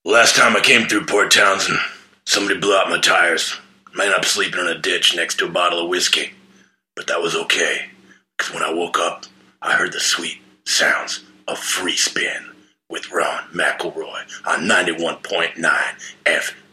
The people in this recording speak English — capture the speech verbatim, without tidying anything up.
Last time I came through Port Townsend, somebody blew out my tires. I ended up sleeping in a ditch next to a bottle of whiskey. But that was okay, because when I woke up, I heard the sweet sounds of Free Spin with Ron McElroy on ninety-one point nine F